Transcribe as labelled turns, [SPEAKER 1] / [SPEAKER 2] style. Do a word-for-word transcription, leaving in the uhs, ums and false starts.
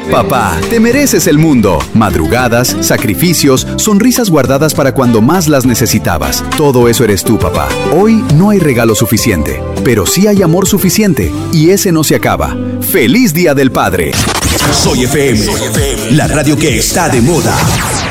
[SPEAKER 1] Papá, te mereces el mundo. Madrugadas, sacrificios, sonrisas guardadas para cuando más las necesitabas. Todo eso eres tú, papá. Hoy no hay regalo suficiente, pero sí hay amor suficiente, y ese no se acaba. ¡Feliz Día del Padre!
[SPEAKER 2] Soy F M, la radio que está de moda.